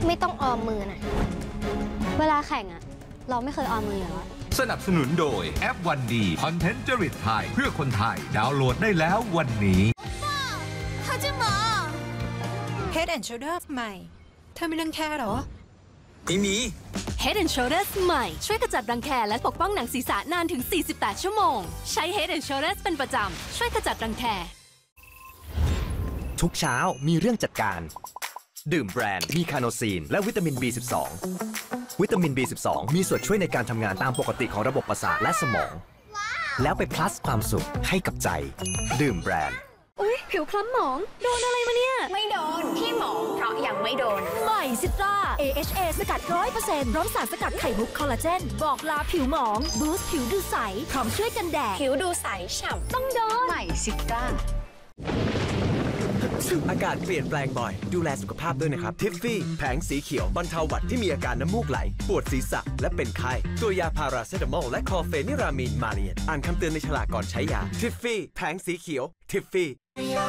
ไม่ต้องออมมือนะเวลาแข่งอะเราไม่เคยออมมืออยู่แล้วสนับสนุนโดยแอปวันดีคอนเทนต์จริตไทยเพื่อคนไทยดาวน์โหลดได้แล้ววันนี้ Head and Shoulders ใหม่เธอไม่รังแคหรอไม่มี Head and Shoulders ใหม่ช่วยกระจัดรังแคและปกป้องหนังศีรษะนานถึง48ชั่วโมงใช้ Head and Shoulders เป็นประจำช่วยกระจัดรังแคทุกเช้ามีเรื่องจัดการดื่มแบรนด์มีคาโนซีนและวิตามิน B12 วิตามิน B12 มีส่วนช่วยในการทำงานตามปกติของระบบประสาทและสมองแล้วไปพลัสความสุขให้กับใจดื่มแบรนด์อุ๊ยผิวคล้ำหมองโดนอะไรมาเนี่ยไม่โดนที่หมองเพราะยังไม่โดนใหม่ซิตรา AHA สกัด 100% พร้อมสารสกัดไข่มุกคอลลาเจนบอกลาผิวหมองบูสต์ผิวดูใสพร้อมช่วยกันแดดผิวดูใสฉ่ำต้องโดนใหม่ซิตราอากาศเปลี่ยนแปลงบ่อยดูแลสุขภาพด้วยนะครับทิฟฟี่แผงสีเขียวบรรเทาหวัดที่มีอาการน้ำมูกไหลปวดศีรษะและเป็นไข้ตัวยาพาราเซตามอลและคลอเฟนิรามีนมาเลียนอ่านคำเตือนในฉลากก่อนใช้ยาทิฟฟี่แผงสีเขียวทิฟฟี่